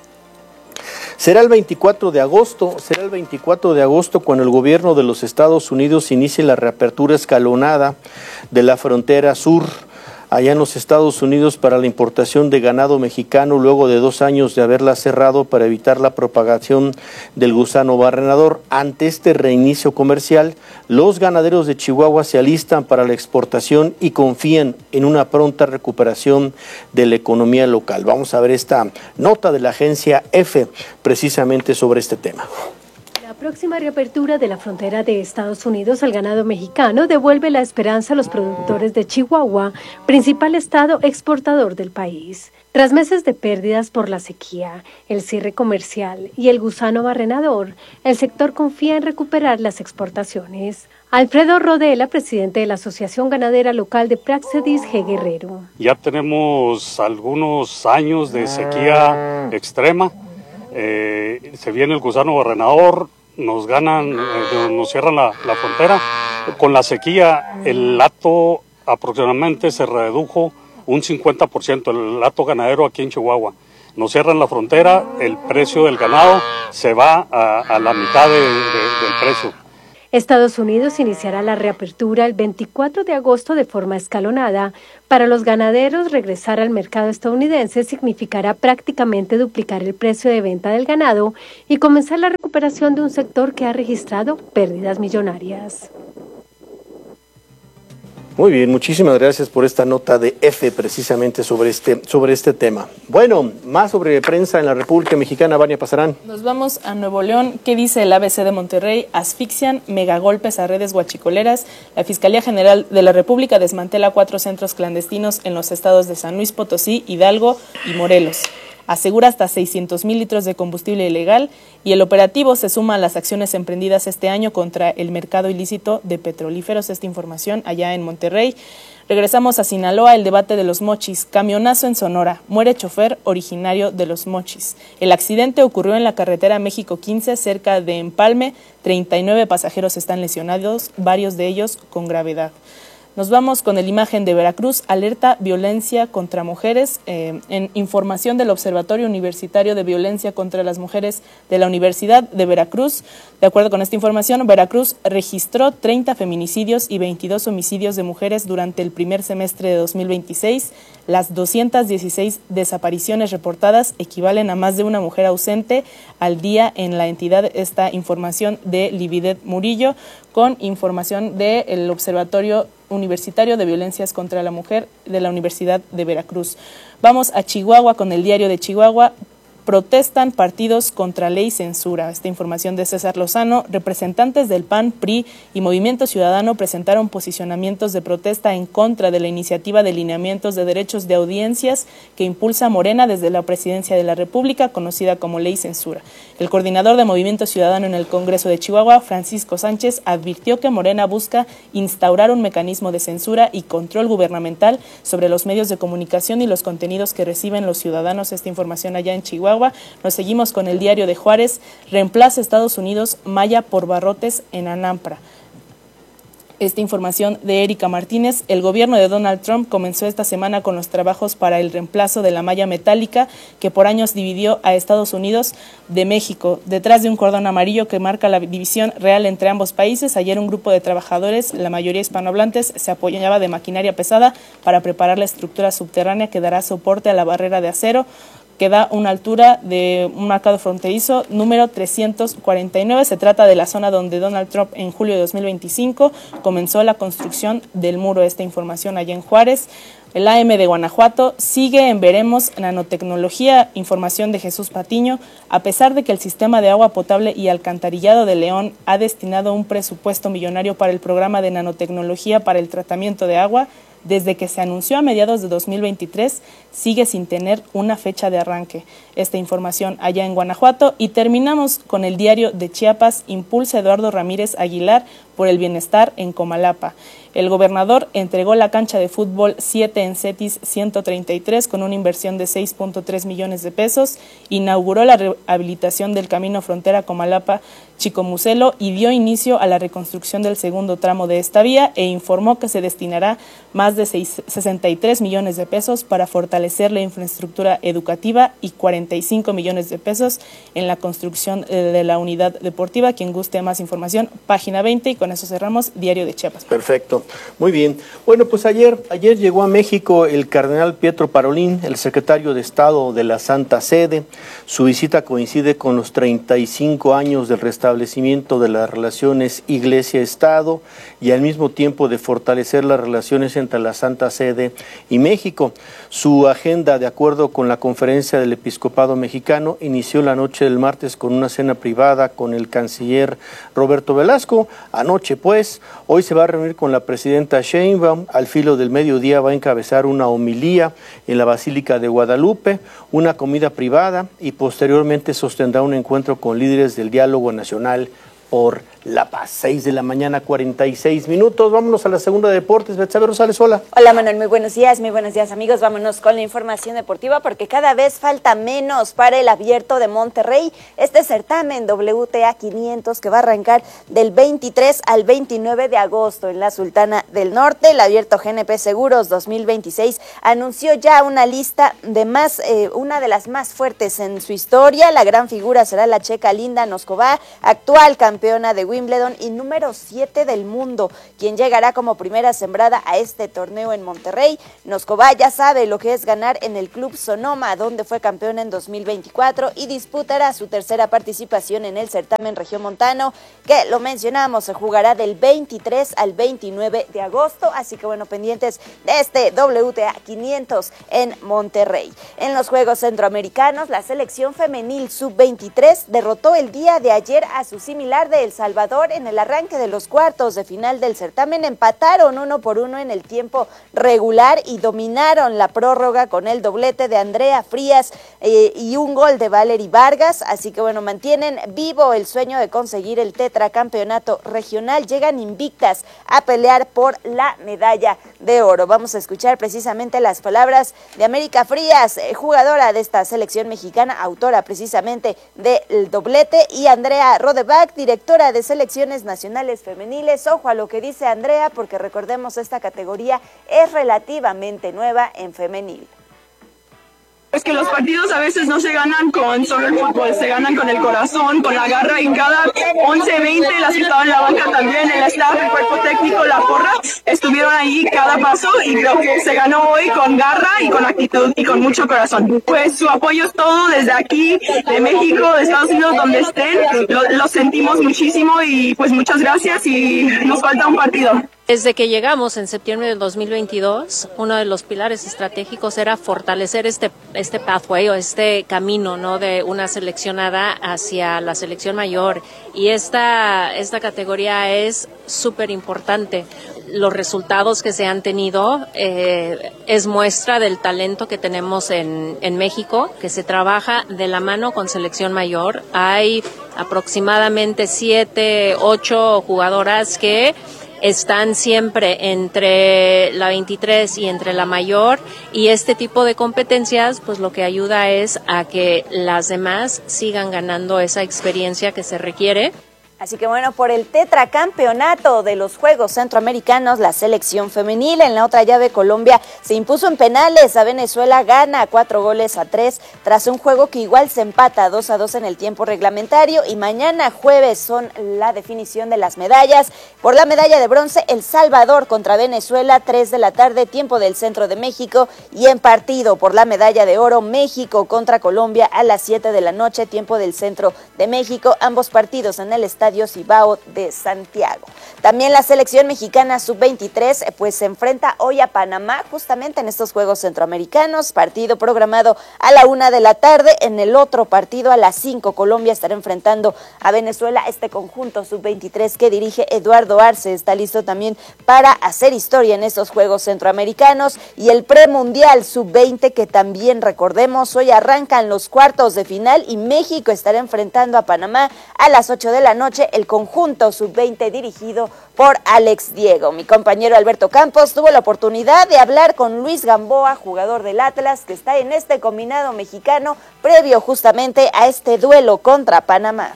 será el veinticuatro de agosto, será el veinticuatro de agosto cuando el gobierno de los Estados Unidos inicie la reapertura escalonada de la frontera sur allá en los Estados Unidos para la importación de ganado mexicano luego de dos años de haberla cerrado para evitar la propagación del gusano barrenador. Ante este reinicio comercial, los ganaderos de Chihuahua se alistan para la exportación y confían en una pronta recuperación de la economía local. Vamos a ver esta nota de la agencia EFE precisamente sobre este tema. La próxima reapertura de la frontera de Estados Unidos al ganado mexicano devuelve la esperanza a los productores de Chihuahua, principal estado exportador del país. Tras meses de pérdidas por la sequía, el cierre comercial y el gusano barrenador, el sector confía en recuperar las exportaciones. Alfredo Rodela, presidente de la Asociación Ganadera Local de Praxedis G. Guerrero. Ya tenemos algunos años de sequía extrema. Eh, se viene el gusano barrenador, nos ganan, eh, nos cierran la, la frontera. Con la sequía, el hato aproximadamente se redujo un cincuenta por ciento, el hato ganadero aquí en Chihuahua. Nos cierran la frontera, el precio del ganado se va a, a la mitad de, de, del precio. Estados Unidos iniciará la reapertura el veinticuatro de agosto de forma escalonada. Para los ganaderos, regresar al mercado estadounidense significará prácticamente duplicar el precio de venta del ganado y comenzar la recuperación de un sector que ha registrado pérdidas millonarias. Muy bien, muchísimas gracias por esta nota de EFE precisamente sobre este, sobre este tema. Bueno, más sobre prensa en la República Mexicana, Vania Pasarán. Nos vamos a Nuevo León. ¿Qué dice el A B C de Monterrey? Asfixian megagolpes a redes guachicoleras. La Fiscalía General de la República desmantela cuatro centros clandestinos en los estados de San Luis Potosí, Hidalgo y Morelos. Asegura hasta seiscientos mil litros de combustible ilegal y el operativo se suma a las acciones emprendidas este año contra el mercado ilícito de petrolíferos. Esta información allá en Monterrey. Regresamos a Sinaloa, el debate de los mochis. Camionazo en Sonora. Muere chofer originario de los mochis. El accidente ocurrió en la carretera México quince, cerca de Empalme. treinta y nueve pasajeros están lesionados, varios de ellos con gravedad. Nos vamos con el Imagen de Veracruz, alerta violencia contra mujeres. Eh, en información del Observatorio Universitario de Violencia contra las Mujeres de la Universidad de Veracruz, de acuerdo con esta información, Veracruz registró treinta feminicidios y veintidós homicidios de mujeres durante el primer semestre de dos mil veintiséis. Las doscientas dieciséis desapariciones reportadas equivalen a más de una mujer ausente al día en la entidad. Esta información de Lividet Murillo, con información del Observatorio Universitario de Violencias contra la Mujer de la Universidad de Veracruz. Vamos a Chihuahua con el Diario de Chihuahua. Protestan partidos contra ley censura. Esta información de César Lozano. Representantes del P A N, P R I y Movimiento Ciudadano presentaron posicionamientos de protesta en contra de la iniciativa de lineamientos de derechos de audiencias que impulsa Morena desde la Presidencia de la República, conocida como ley censura. El coordinador de Movimiento Ciudadano en el Congreso de Chihuahua, Francisco Sánchez, advirtió que Morena busca instaurar un mecanismo de censura y control gubernamental sobre los medios de comunicación y los contenidos que reciben los ciudadanos. Esta información allá en Chihuahua. Nos seguimos con el Diario de Juárez. Reemplaza Estados Unidos malla por barrotes en Anampra. Esta información de Erika Martínez. El gobierno de Donald Trump comenzó esta semana con los trabajos para el reemplazo de la malla metálica que por años dividió a Estados Unidos de México. Detrás de un cordón amarillo que marca la división real entre ambos países, ayer un grupo de trabajadores, la mayoría hispanohablantes, se apoyaba de maquinaria pesada para preparar la estructura subterránea que dará soporte a la barrera de acero que da una altura de un marcado fronterizo número trescientos cuarenta y nueve. Se trata de la zona donde Donald Trump en julio de dos mil veinticinco comenzó la construcción del muro. Esta información allá en Juárez. El A M de Guanajuato sigue en veremos nanotecnología, información de Jesús Patiño. A pesar de que el sistema de agua potable y alcantarillado de León ha destinado un presupuesto millonario para el programa de nanotecnología para el tratamiento de agua, desde que se anunció a mediados de dos mil veintitrés, sigue sin tener una fecha de arranque. Esta información allá en Guanajuato. Y terminamos con el diario de Chiapas, impulsa Eduardo Ramírez Aguilar por el bienestar en Comalapa. El gobernador entregó la cancha de fútbol siete en CETIS ciento treinta y tres con una inversión de seis punto tres millones de pesos, inauguró la rehabilitación del camino frontera Comalapa-Chicomucelo y dio inicio a la reconstrucción del segundo tramo de esta vía e informó que se destinará más de sesenta y tres millones de pesos para fortalecer la infraestructura educativa y cuarenta y cinco millones de pesos en la construcción de la unidad deportiva. Quien guste más información, página veinte, y con eso cerramos Diario de Chiapas. Perfecto. Muy bien. Bueno, pues ayer, ayer llegó a México el cardenal Pietro Parolin, el secretario de Estado de la Santa Sede. Su visita coincide con los treinta y cinco años del restablecimiento de las relaciones Iglesia-Estado y al mismo tiempo de fortalecer las relaciones entre la Santa Sede y México. Su agenda, de acuerdo con la Conferencia del Episcopado Mexicano, inició la noche del martes con una cena privada con el canciller Roberto Velasco. Anoche, pues, hoy se va a reunir con la presidenta Sheinbaum. Al filo del mediodía va a encabezar una homilía en la Basílica de Guadalupe, una comida privada y posteriormente sostendrá un encuentro con líderes del Diálogo Nacional por la Paz. Seis de la mañana, cuarenta y seis minutos. Vámonos a la segunda de deportes. Betsabe Rosales, hola. Hola Manuel, muy buenos días, muy buenos días amigos. Vámonos con la información deportiva porque cada vez falta menos para el Abierto de Monterrey. Este certamen W T A quinientos que va a arrancar del veintitrés al veintinueve de agosto en la Sultana del Norte. El Abierto G N P Seguros dos mil veintiséis anunció ya una lista de más, eh, una de las más fuertes en su historia. La gran figura será la checa Linda Noskova, actual campeona de Wimbledon y número siete del mundo, quien llegará como primera sembrada a este torneo en Monterrey. Noskova ya sabe lo que es ganar en el Club Sonoma, donde fue campeona en dos mil veinticuatro y disputará su tercera participación en el certamen regiomontano, que lo mencionamos, se jugará del veintitrés al veintinueve de agosto, así que bueno, pendientes de este W T A quinientos en Monterrey. En los Juegos Centroamericanos, la selección femenil sub veintitrés derrotó el día de ayer a su similar de El Salvador en el arranque de los cuartos de final del certamen. Empataron uno por uno en el tiempo regular y dominaron la prórroga con el doblete de Andrea Frías eh, y un gol de Valery Vargas, así que bueno, mantienen vivo el sueño de conseguir el tetracampeonato regional, llegan invictas a pelear por la medalla de oro. Vamos a escuchar precisamente las palabras de América Frías, eh, jugadora de esta selección mexicana, autora precisamente del doblete, y Andrea Rodebach, directora de selecciones nacionales femeniles. Ojo a lo que dice Andrea, porque recordemos, esta categoría es relativamente nueva en femenil. Es que los partidos a veces no se ganan con solo el fútbol, se ganan con el corazón, con la garra, y en cada once, veinte, las que estaban en la banca también, el staff, el cuerpo técnico, la porra, estuvieron ahí cada paso y creo que se ganó hoy con garra y con actitud y con mucho corazón. Pues su apoyo es todo desde aquí, de México, de Estados Unidos, donde estén, lo, lo sentimos muchísimo y pues muchas gracias y nos falta un partido. Desde que llegamos en septiembre del dos mil veintidós, uno de los pilares estratégicos era fortalecer este este pathway o este camino, ¿no?, de una seleccionada hacia la selección mayor, y esta esta categoría es súper importante. Los resultados que se han tenido eh, es muestra del talento que tenemos en, en México, que se trabaja de la mano con selección mayor. Hay aproximadamente siete, ocho jugadoras que están siempre entre la veintitrés y entre la mayor, y este tipo de competencias pues lo que ayuda es a que las demás sigan ganando esa experiencia que se requiere. Así que bueno, por el tetracampeonato de los Juegos Centroamericanos, la selección femenil en la otra llave Colombia se impuso en penales a Venezuela, gana cuatro goles a tres tras un juego que igual se empata dos a dos en el tiempo reglamentario y mañana jueves son la definición de las medallas. Por la medalla de bronce, El Salvador contra Venezuela, tres de la tarde, tiempo del centro de México, y en partido por la medalla de oro, México contra Colombia a las siete de la noche, tiempo del centro de México, ambos partidos en el estadio Cibao de Santiago. También la selección mexicana sub veintitrés pues se enfrenta hoy a Panamá justamente en estos Juegos Centroamericanos, partido programado a la una de la tarde. En el otro partido a las cinco Colombia estará enfrentando a Venezuela. Este conjunto sub veintitrés que dirige Eduardo Arce está listo también para hacer historia en estos Juegos Centroamericanos, y el premundial sub veinte que también recordemos hoy arrancan los cuartos de final y México estará enfrentando a Panamá a las ocho de la noche. El conjunto sub veinte dirigido por Alex Diego. Mi compañero Alberto Campos tuvo la oportunidad de hablar con Luis Gamboa, jugador del Atlas, que está en este combinado mexicano previo justamente a este duelo contra Panamá.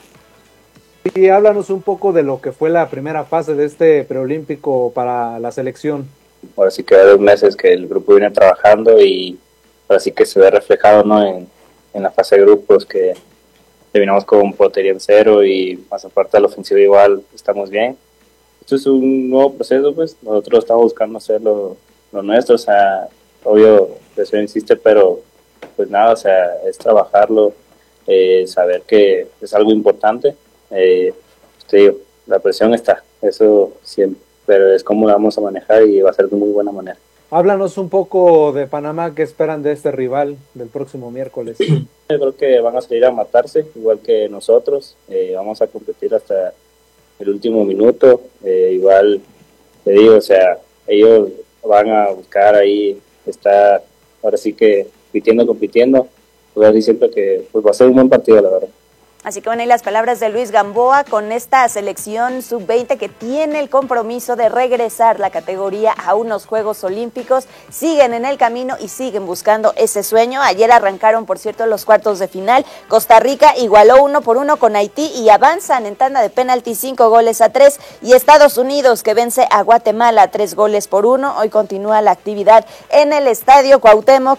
Y háblanos un poco de lo que fue la primera fase de este preolímpico para la selección. Ahora sí que hay dos meses que el grupo viene trabajando y ahora sí que se ve reflejado, ¿no? en, en la fase de grupos, que terminamos con portería en cero y más aparte de la ofensiva igual estamos bien. Esto es un nuevo proceso, pues nosotros estamos buscando hacer lo, lo nuestro, o sea, obvio, eso insiste, pero pues nada, o sea, es trabajarlo, eh, saber que es algo importante. Eh, te digo, la presión está, eso siempre, pero es cómo la vamos a manejar y va a ser de muy buena manera. Háblanos un poco de Panamá, ¿qué esperan de este rival del próximo miércoles? Yo creo que van a salir a matarse, igual que nosotros, eh, vamos a competir hasta el último minuto, eh, igual te digo, o sea, ellos van a buscar ahí estar, ahora sí que compitiendo, compitiendo, pues así siempre que pues va a ser un buen partido, la verdad. Así que bueno, y las palabras de Luis Gamboa con esta selección sub veinte que tiene el compromiso de regresar la categoría a unos Juegos Olímpicos. Siguen en el camino y siguen buscando ese sueño. Ayer arrancaron, por cierto, los cuartos de final. Costa Rica igualó uno por uno con Haití y avanzan en tanda de penalti cinco goles a tres. Y Estados Unidos, que vence a Guatemala tres goles por uno. Hoy continúa la actividad en el Estadio Cuauhtémoc.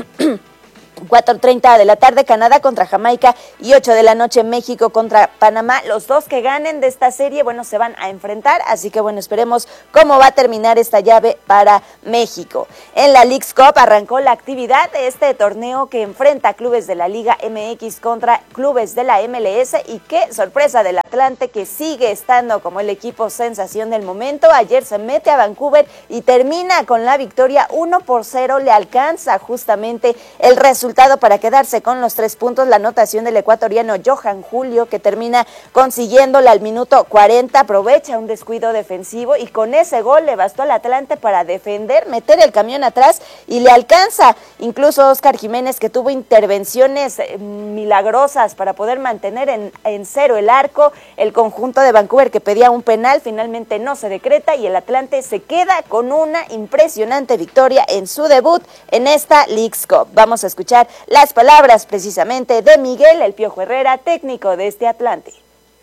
cuatro treinta de la tarde, Canadá contra Jamaica, y ocho de la noche, México contra Panamá. Los dos que ganen de esta serie, bueno, se van a enfrentar, así que bueno, esperemos cómo va a terminar esta llave para México. En la Leagues Cup arrancó la actividad de este torneo que enfrenta clubes de la Liga M X contra clubes de la M L S, y qué sorpresa del Atlante, que sigue estando como el equipo sensación del momento. Ayer se mete a Vancouver y termina con la victoria uno por cero, le alcanza justamente el resultado para quedarse con los tres puntos. La anotación del ecuatoriano Johan Julio, que termina consiguiéndola al minuto cuarenta, aprovecha un descuido defensivo y con ese gol le bastó al Atlante para defender, meter el camión atrás y le alcanza. Incluso Oscar Jiménez, que tuvo intervenciones milagrosas para poder mantener en, en cero el arco. El conjunto de Vancouver, que pedía un penal, finalmente no se decreta y el Atlante se queda con una impresionante victoria en su debut en esta Leagues Cup. Vamos a escuchar las palabras precisamente de Miguel El Piojo Herrera, técnico de este Atlante.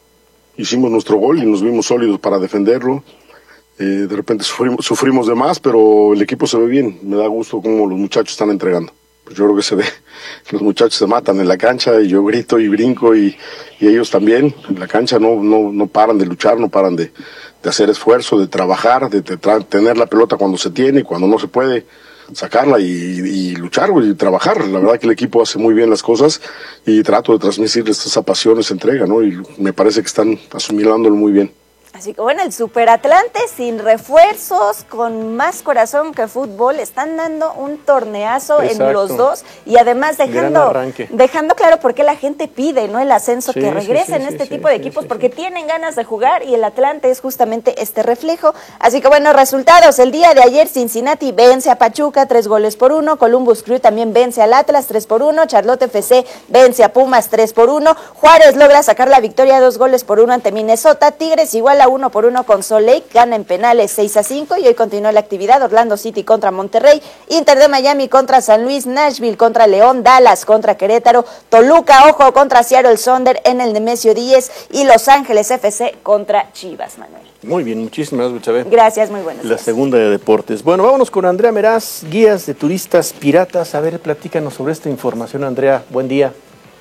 Hicimos nuestro gol y nos vimos sólidos para defenderlo. Eh, de repente sufrimos, sufrimos de más, pero el equipo se ve bien. Me da gusto cómo los muchachos están entregando. Pues yo creo que se ve, los muchachos se matan en la cancha y yo grito y brinco y, y ellos también. En la cancha no, no, no paran de luchar, no paran de, de hacer esfuerzo, de trabajar, de, de tra- tener la pelota cuando se tiene y cuando no se puede, sacarla y, y luchar y trabajar. La verdad que el equipo hace muy bien las cosas y trato de transmitirles esa pasión, esa entrega, ¿no? Y me parece que están asimilándolo muy bien. Así que bueno, el Superatlante sin refuerzos, con más corazón que fútbol, están dando un torneazo. Exacto. En los dos y además dejando dejando claro por qué la gente pide, ¿no?, el ascenso, sí, que regresen sí, sí, este sí, tipo sí, de equipos, sí, porque sí. tienen ganas de jugar y el Atlante es justamente este reflejo. Así que bueno, resultados. El día de ayer Cincinnati vence a Pachuca tres goles por uno, Columbus Crew también vence al Atlas tres por uno, Charlotte F C vence a Pumas tres por uno, Juárez logra sacar la victoria dos goles por uno ante Minnesota, Tigres igual a uno por uno con Salt Lake, gana en penales seis a cinco y hoy continúa la actividad. Orlando City contra Monterrey, Inter de Miami contra San Luis, Nashville contra León, Dallas contra Querétaro, Toluca, ojo, contra Seattle Sonder en el Nemesio Díez y Los Ángeles F C contra Chivas, Manuel. Muy bien, muchísimas gracias, Chávez. Gracias, muy buenas. La segunda de deportes. Bueno, vámonos con Andrea Meraz, guías de turistas piratas. A ver, platícanos sobre esta información, Andrea. Buen día.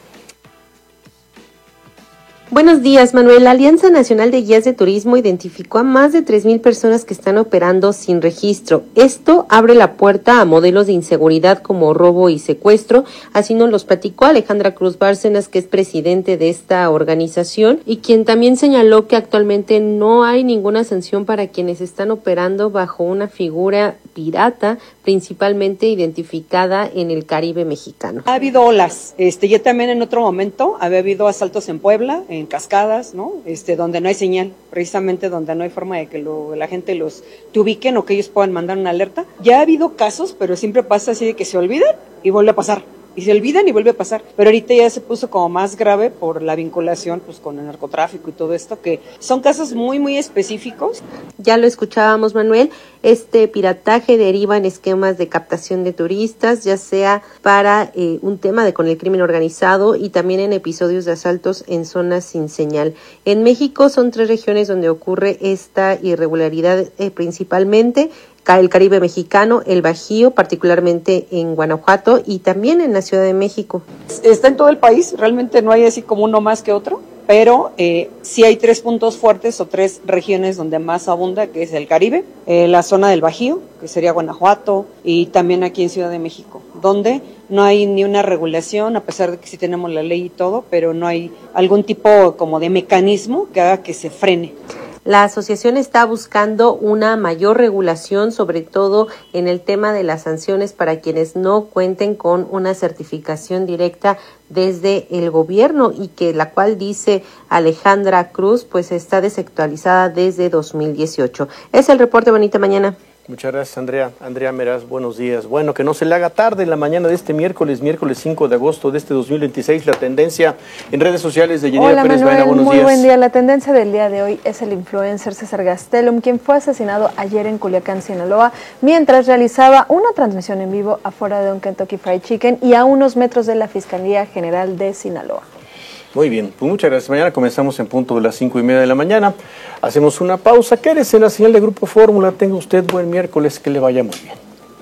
Buenos días, Manuel. La Alianza Nacional de Guías de Turismo identificó a más de tres mil personas que están operando sin registro. Esto abre la puerta a modelos de inseguridad como robo y secuestro. Así nos los platicó Alejandra Cruz Bárcenas, que es presidente de esta organización y quien también señaló que actualmente no hay ninguna sanción para quienes están operando bajo una figura pirata, principalmente identificada en el Caribe mexicano. Ha habido olas, este, ya también en otro momento había habido asaltos en Puebla, en Cascadas, ¿no? Este, donde no hay señal, precisamente donde no hay forma de que lo, la gente los te ubiquen o que ellos puedan mandar una alerta. Ya ha habido casos, pero siempre pasa así de que se olvidan y vuelve a pasar. Y se olvidan y vuelve a pasar. Pero ahorita ya se puso como más grave por la vinculación pues con el narcotráfico y todo esto, que son casos muy, muy específicos. Ya lo escuchábamos, Manuel, este pirataje deriva en esquemas de captación de turistas, ya sea para eh, un tema de con el crimen organizado y también en episodios de asaltos en zonas sin señal. En México son tres regiones donde ocurre esta irregularidad eh, principalmente. El Caribe mexicano, el Bajío, particularmente en Guanajuato y también en la Ciudad de México. Está en todo el país, realmente no hay así como uno más que otro, pero eh, sí hay tres puntos fuertes o tres regiones donde más abunda, que es el Caribe, eh, la zona del Bajío, que sería Guanajuato, y también aquí en Ciudad de México, donde no hay ni una regulación, a pesar de que sí tenemos la ley y todo, pero no hay algún tipo como de mecanismo que haga que se frene. La asociación está buscando una mayor regulación, sobre todo en el tema de las sanciones para quienes no cuenten con una certificación directa desde el gobierno y que la cual dice Alejandra Cruz pues está desactualizada desde dos mil dieciocho. Es el reporte, bonita mañana. Muchas gracias, Andrea. Andrea Meraz, buenos días. Bueno, que no se le haga tarde en la mañana de este miércoles, miércoles cinco de agosto de este dos mil veintiséis. La tendencia en redes sociales de Yenira Pérez Baena, buenos muy días. Buen día. La tendencia del día de hoy es el influencer César Gastelum, quien fue asesinado ayer en Culiacán, Sinaloa, mientras realizaba una transmisión en vivo afuera de un Kentucky Fried Chicken y a unos metros de la Fiscalía General de Sinaloa. Muy bien, pues muchas gracias. Mañana comenzamos en punto de las cinco y media de la mañana. Hacemos una pausa. Quédese en la señal de Grupo Fórmula. Tenga usted buen miércoles, que le vaya muy bien.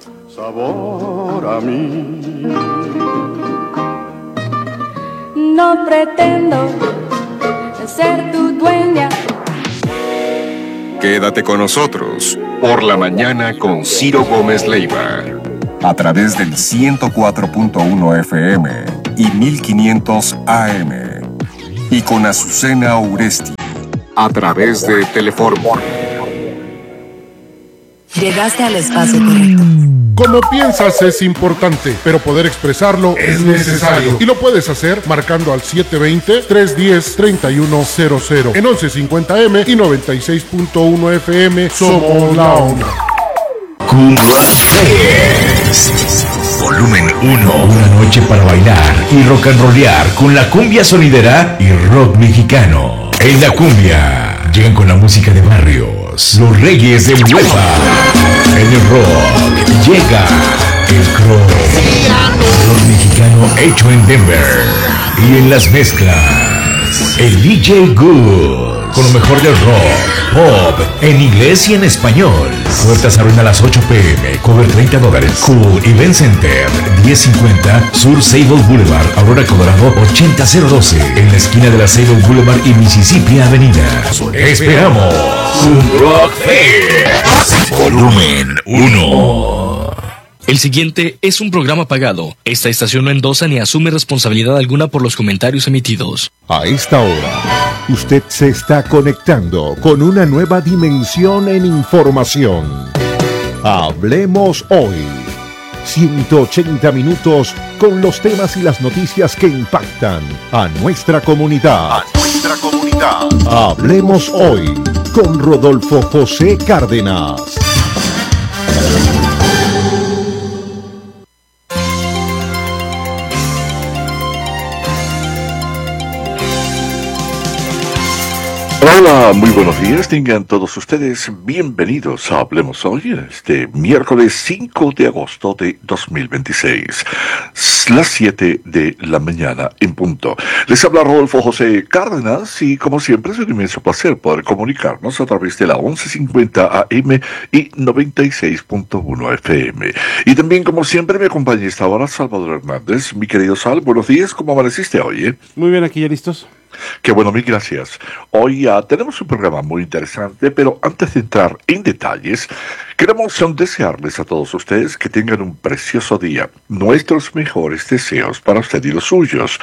Sabor a mí. No pretendo ser tu dueña. Quédate con nosotros por la mañana con Ciro Gómez Leiva. A través del ciento cuatro punto uno F M y mil quinientos A M. Y con Azucena Uresti, a través de Telefórmula. Llegaste al espacio correcto. Como piensas es importante, pero poder expresarlo es necesario. Y lo puedes hacer marcando al siete dos cero, tres uno cero, tres uno cero cero. En once cincuenta M y noventa y seis punto uno F M somos la onda. Cumbia Fest. Volumen uno. Una noche para bailar y rock and rollear con la cumbia sonidera y rock mexicano. En la cumbia llegan con la música de barrios, los reyes del huepa. En el rock llega el crow, rock mexicano hecho en Denver. Y en las mezclas, el D J Good, con lo mejor del rock, pop, en inglés y en español. Puertas abren a las ocho p m, cover treinta dólares. Cool Event Center, diez cincuenta Sur Sable Boulevard, Aurora, Colorado, ochenta cero doce. En la esquina de la Sable Boulevard y Mississippi Avenida. Esperamos un Rock Fest. Volumen uno. El siguiente es un programa pagado. Esta estación no endosa ni asume responsabilidad alguna por los comentarios emitidos. A esta hora, usted se está conectando con una nueva dimensión en información. Hablemos hoy. ciento ochenta minutos con los temas y las noticias que impactan a nuestra comunidad. A nuestra comunidad. Hablemos hoy con Rodolfo José Cárdenas. Hola, muy buenos días, tengan todos ustedes bienvenidos a Hablemos Hoy, este miércoles cinco de agosto de dos mil veintiséis, las siete de la mañana en punto. Les habla Rodolfo José Cárdenas y como siempre es un inmenso placer poder comunicarnos a través de la once cincuenta A M y noventa y seis punto uno F M. Y también como siempre me acompaña esta hora Salvador Hernández. Mi querido Sal, buenos días, ¿cómo amaneciste hoy? Eh? Muy bien, aquí ya listos. Qué bueno, mil gracias. Hoy uh, tenemos un programa muy interesante, pero antes de entrar en detalles, queremos desearles a todos ustedes que tengan un precioso día. Nuestros mejores deseos para usted y los suyos.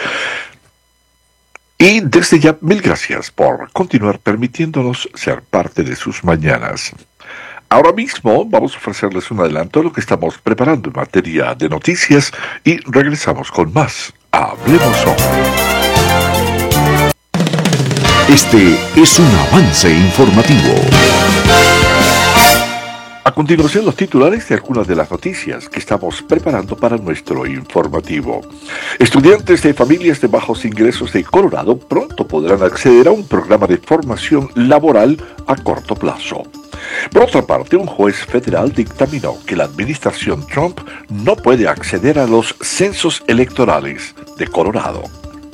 Y desde ya, mil gracias por continuar permitiéndonos ser parte de sus mañanas. Ahora mismo vamos a ofrecerles un adelanto de lo que estamos preparando en materia de noticias y regresamos con más. Hablemos hoy. Este es un avance informativo. A continuación, los titulares de algunas de las noticias que estamos preparando para nuestro informativo. Estudiantes de familias de bajos ingresos de Colorado pronto podrán acceder a un programa de formación laboral a corto plazo. Por otra parte, un juez federal dictaminó que la administración Trump no puede acceder a los censos electorales de Colorado.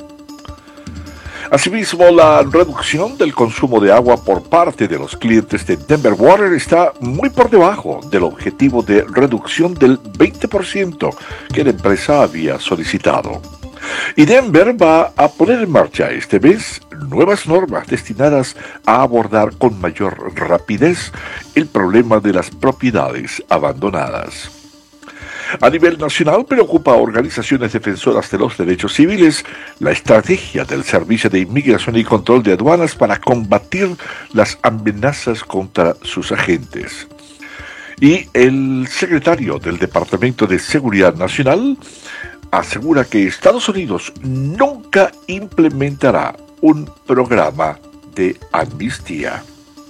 Asimismo, la reducción del consumo de agua por parte de los clientes de Denver Water está muy por debajo del objetivo de reducción del veinte por ciento que la empresa había solicitado. Y Denver va a poner en marcha este mes nuevas normas destinadas a abordar con mayor rapidez el problema de las propiedades abandonadas. A nivel nacional, preocupa a organizaciones defensoras de los derechos civiles la estrategia del Servicio de Inmigración y Control de Aduanas para combatir las amenazas contra sus agentes. Y el secretario del Departamento de Seguridad Nacional asegura que Estados Unidos nunca implementará un programa de amnistía.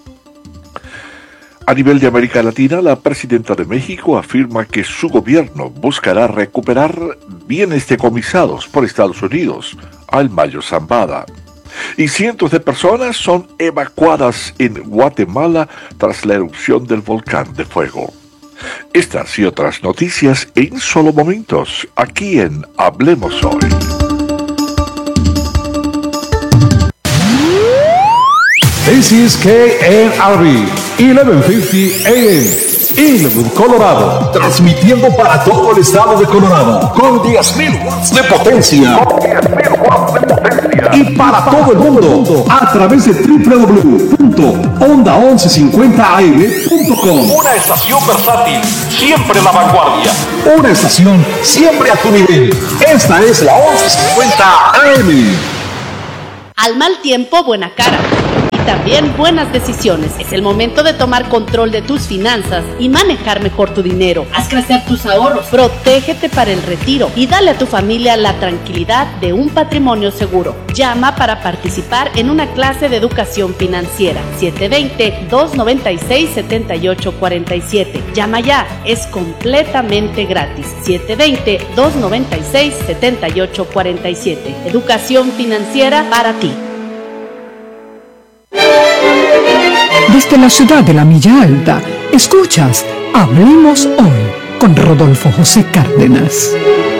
A nivel de América Latina, la presidenta de México afirma que su gobierno buscará recuperar bienes decomisados por Estados Unidos al Mayo Zambada. Y cientos de personas son evacuadas en Guatemala tras la erupción del volcán de fuego. Estas y otras noticias en solo momentos, aquí en Hablemos Hoy. This is K N R B, eleven fifty A M, Inwood, Colorado, transmitiendo para todo el estado de Colorado, con diez mil watts de potencia, con diez mil watts de potencia, y para todo el mundo, a través de doble u doble u doble u punto onda once cincuenta A M punto com. Una estación versátil, siempre en la vanguardia. Una estación siempre a tu nivel. Esta es la once cincuenta A M. Al mal tiempo, buena cara. También buenas decisiones. Es el momento de tomar control de tus finanzas y manejar mejor tu dinero. Haz crecer tus ahorros, protégete para el retiro y dale a tu familia la tranquilidad de un patrimonio seguro. Llama para participar en una clase de educación financiera. siete dos cero, dos nueve seis, siete ocho cuatro siete. Llama ya, es completamente gratis. siete dos cero, dos nueve seis, siete ocho cuatro siete. Educación financiera para ti. Desde la ciudad de la Milla Alta, escuchas Hablemos Hoy con Rodolfo José Cárdenas.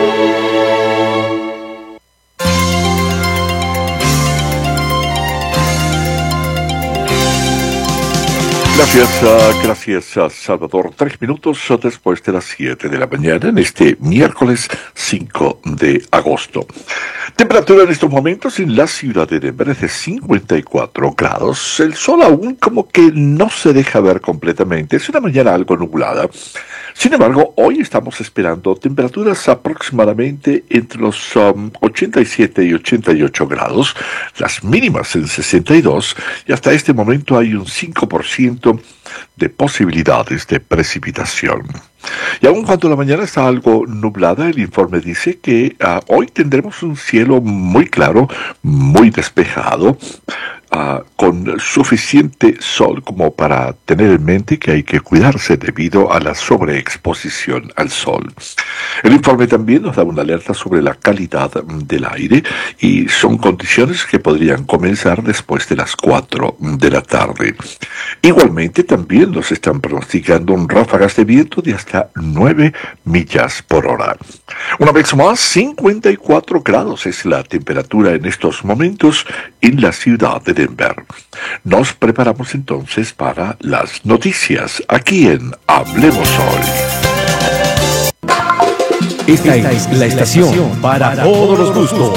Gracias, uh, gracias a Salvador. Tres minutos después de las siete de la mañana en este miércoles cinco de agosto. Temperatura en estos momentos en la ciudad de Denver es de cincuenta y cuatro grados. El sol aún como que no se deja ver completamente. Es una mañana algo nublada. Sin embargo, hoy estamos esperando temperaturas aproximadamente entre los um, ochenta y siete y ochenta y ocho grados, las mínimas en sesenta y dos, y hasta este momento hay un cinco por ciento de posibilidades de precipitación. Y aun cuando la mañana está algo nublada, el informe dice que uh, hoy tendremos un cielo muy claro, muy despejado, uh, con suficiente sol como para tener en mente que hay que cuidarse debido a la sobreexposición al sol. El informe también nos da una alerta sobre la calidad del aire y son condiciones que podrían comenzar después de las cuatro de la tarde. Igualmente también nos están pronosticando un ráfagas de viento de hasta nueve millas por hora. Una vez más, cincuenta y cuatro grados es la temperatura en estos momentos en la ciudad de Denver. Nos preparamos entonces para las noticias aquí en Hablemos Hoy. Esta es la estación para todos los gustos.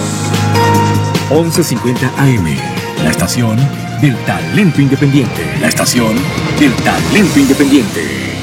once cincuenta A M, la estación del talento independiente. La estación del talento independiente.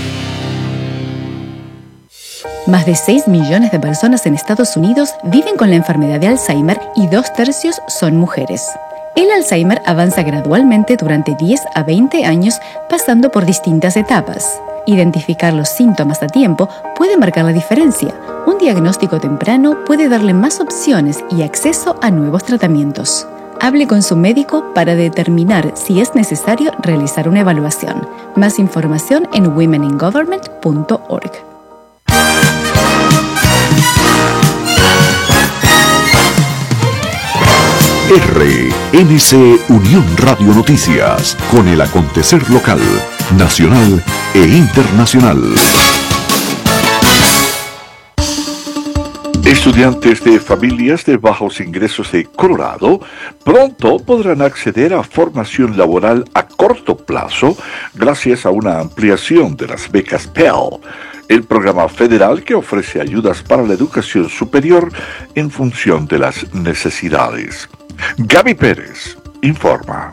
Más de seis millones de personas en Estados Unidos viven con la enfermedad de Alzheimer y dos tercios son mujeres. El Alzheimer avanza gradualmente durante diez a veinte años, pasando por distintas etapas. Identificar los síntomas a tiempo puede marcar la diferencia. Un diagnóstico temprano puede darle más opciones y acceso a nuevos tratamientos. Hable con su médico para determinar si es necesario realizar una evaluación. Más información en women in government punto org. R N C Unión Radio Noticias, con el acontecer local, nacional e internacional. Estudiantes de familias de bajos ingresos de Colorado pronto podrán acceder a formación laboral a corto plazo gracias a una ampliación de las becas Pell, el programa federal que ofrece ayudas para la educación superior en función de las necesidades. Gaby Pérez informa.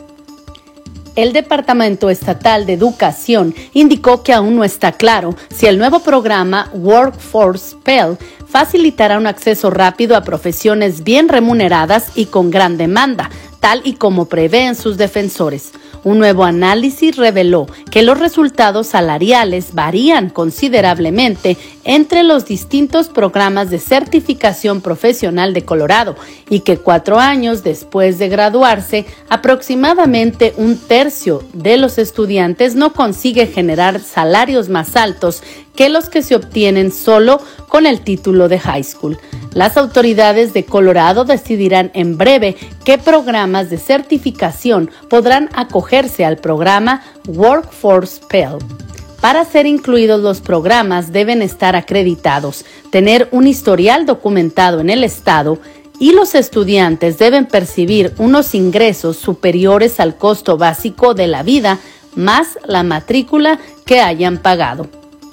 El Departamento Estatal de Educación indicó que aún no está claro si el nuevo programa Workforce Pell facilitará un acceso rápido a profesiones bien remuneradas y con gran demanda, tal y como prevén sus defensores. Un nuevo análisis reveló que los resultados salariales varían considerablemente entre los distintos programas de certificación profesional de Colorado y que cuatro años después de graduarse, aproximadamente un tercio de los estudiantes no consigue generar salarios más altos que los que se obtienen solo con el título de high school. Las autoridades de Colorado decidirán en breve qué programas de certificación podrán acogerse al programa Workforce Pell. Para ser incluidos, los programas deben estar acreditados, tener un historial documentado en el estado y los estudiantes deben percibir unos ingresos superiores al costo básico de la vida más la matrícula que hayan pagado.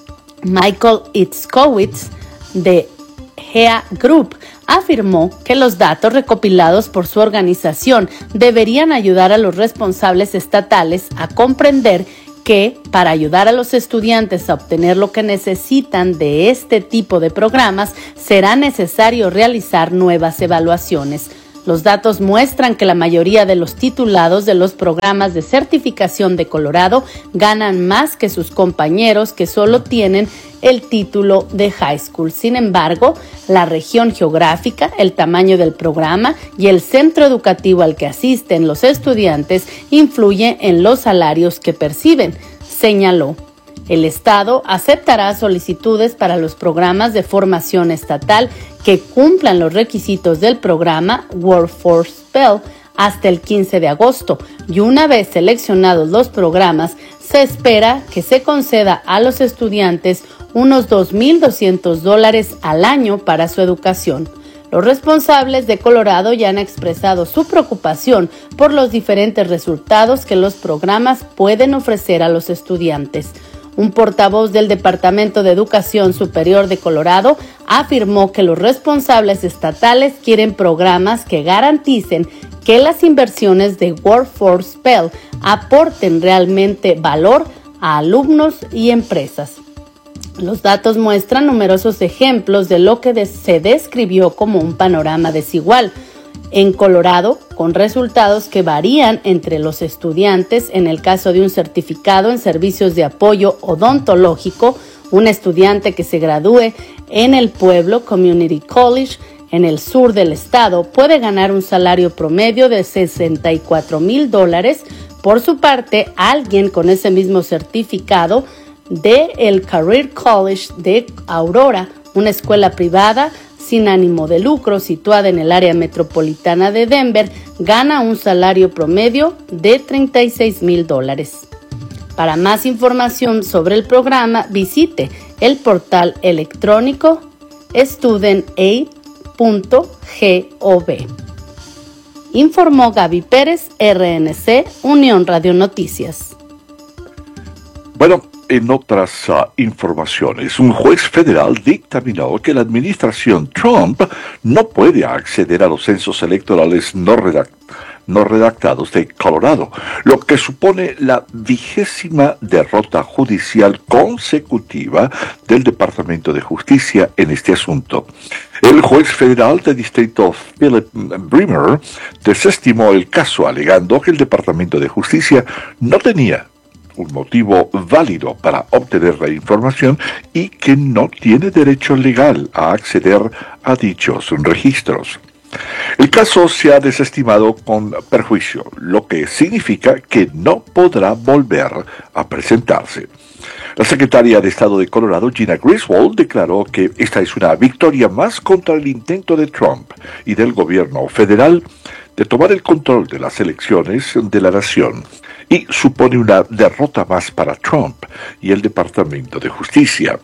Michael Itzkowitz de G A Group afirmó que los datos recopilados por su organización deberían ayudar a los responsables estatales a comprender que, para ayudar a los estudiantes a obtener lo que necesitan de este tipo de programas, será necesario realizar nuevas evaluaciones. Los datos muestran que la mayoría de los titulados de los programas de certificación de Colorado ganan más que sus compañeros que solo tienen el título de high school. Sin embargo, la región geográfica, el tamaño del programa y el centro educativo al que asisten los estudiantes influyen en los salarios que perciben, señaló. El Estado aceptará solicitudes para los programas de formación estatal que cumplan los requisitos del programa Workforce Pell hasta el quince de agosto, y una vez seleccionados los programas, se espera que se conceda a los estudiantes unos dos mil doscientos dólares al año para su educación. Los responsables de Colorado ya han expresado su preocupación por los diferentes resultados que los programas pueden ofrecer a los estudiantes. Un portavoz del Departamento de Educación Superior de Colorado afirmó que los responsables estatales quieren programas que garanticen que las inversiones de Workforce Pell aporten realmente valor a alumnos y empresas. Los datos muestran numerosos ejemplos de lo que se describió como un panorama desigual en Colorado, con resultados que varían entre los estudiantes. En el caso de un certificado en servicios de apoyo odontológico, un estudiante que se gradúe en el Pueblo Community College en el sur del estado puede ganar un salario promedio de sesenta y cuatro mil dólares. Por su parte, alguien con ese mismo certificado de el Career College de Aurora, una escuela privada sin ánimo de lucro situada en el área metropolitana de Denver, gana un salario promedio de treinta y seis mil dólares. Para más información sobre el programa, visite el portal electrónico student aid punto gov. Informó Gaby Pérez, R N C, Unión Radio Noticias. Bueno, en otras uh, informaciones, un juez federal dictaminó que la administración Trump no puede acceder a los censos electorales no, redact no redactados de Colorado, lo que supone la vigésima derrota judicial consecutiva del Departamento de Justicia en este asunto. El juez federal de distrito Philip Bremer desestimó el caso alegando que el Departamento de Justicia no tenía un motivo válido para obtener la información y que no tiene derecho legal a acceder a dichos registros. El caso se ha desestimado con perjuicio, lo que significa que no podrá volver a presentarse. La secretaria de Estado de Colorado, Gina Griswold, declaró que esta es una victoria más contra el intento de Trump y del gobierno federal de tomar el control de las elecciones de la nación y supone una derrota más para Trump y el Departamento de Justicia.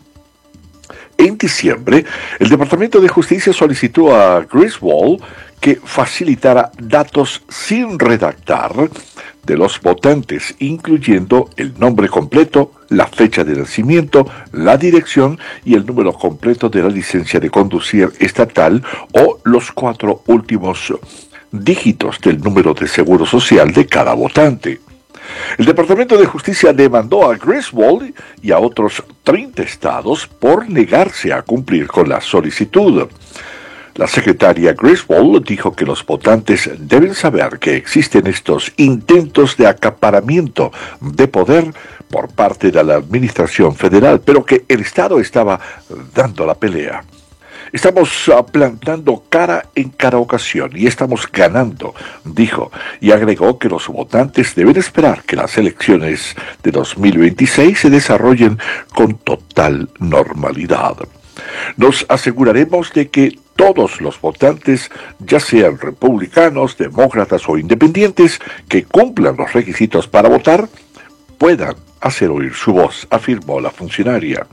En diciembre, el Departamento de Justicia solicitó a Griswold que facilitara datos sin redactar de los votantes, incluyendo el nombre completo, la fecha de nacimiento, la dirección y el número completo de la licencia de conducir estatal o los cuatro últimos dígitos del número de seguro social de cada votante. El Departamento de Justicia demandó a Griswold y a otros treinta estados por negarse a cumplir con la solicitud. La secretaria Griswold dijo que los votantes deben saber que existen estos intentos de acaparamiento de poder por parte de la administración federal, pero que el estado estaba dando la pelea. Estamos uh, plantando cara en cada ocasión y estamos ganando, dijo, y agregó que los votantes deben esperar que las elecciones de dos mil veintiséis se desarrollen con total normalidad. Nos aseguraremos de que todos los votantes, ya sean republicanos, demócratas o independientes, que cumplan los requisitos para votar, puedan hacer oír su voz, afirmó la funcionaria.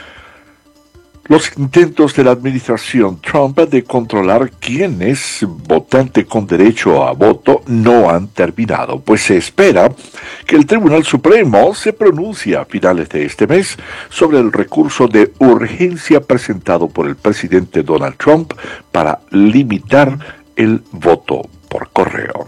Los intentos de la administración Trump de controlar quién es votante con derecho a voto no han terminado, pues se espera que el Tribunal Supremo se pronuncie a finales de este mes sobre el recurso de urgencia presentado por el presidente Donald Trump para limitar el voto por correo.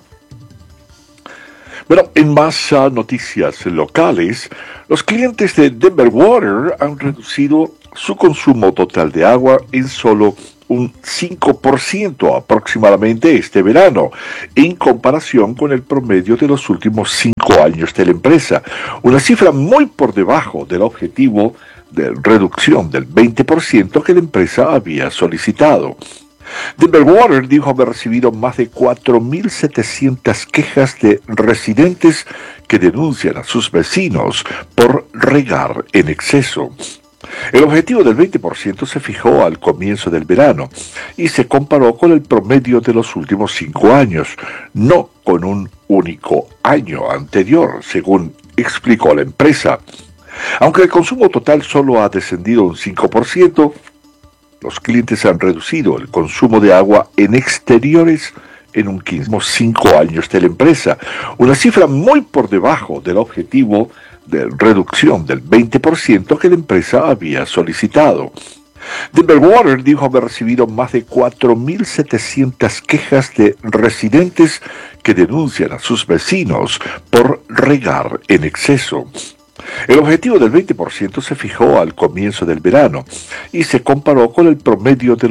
Bueno, en más uh, noticias locales, los clientes de Denver Water han reducido su consumo total de agua en solo un cinco por ciento aproximadamente este verano, en comparación con el promedio de los últimos cinco años de la empresa, una cifra muy por debajo del objetivo de reducción del veinte por ciento que la empresa había solicitado. Denver Water dijo haber recibido más de cuatro mil setecientas quejas de residentes que denuncian a sus vecinos por regar en exceso. El objetivo del veinte por ciento se fijó al comienzo del verano y se comparó con el promedio de los últimos cinco años, no con un único año anterior, según explicó la empresa. Aunque el consumo total solo ha descendido un cinco por ciento, los clientes han reducido el consumo de agua en exteriores en un quince por ciento cinco años de la empresa, una cifra muy por debajo del objetivo de reducción del veinte por ciento que la empresa había solicitado. Denver Water dijo haber recibido más de cuatro mil setecientas quejas de residentes que denuncian a sus vecinos por regar en exceso. El objetivo del veinte por ciento se fijó al comienzo del verano y se comparó con el promedio de